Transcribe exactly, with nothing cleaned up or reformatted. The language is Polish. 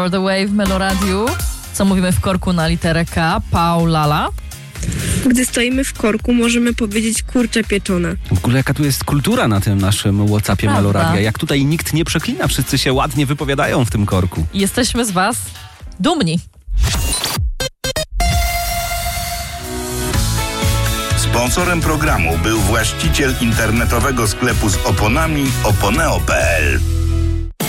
For the Way w Meloradiu. Co mówimy w korku na literę K? Paulala. Gdy stoimy w korku, możemy powiedzieć kurcze pieczone. W ogóle jaka tu jest kultura na tym naszym WhatsAppie Prawda. Meloradia. Jak tutaj nikt nie przeklina, wszyscy się ładnie wypowiadają w tym korku. Jesteśmy z was dumni. Sponsorem programu był właściciel internetowego sklepu z oponami oponeo kropka p l.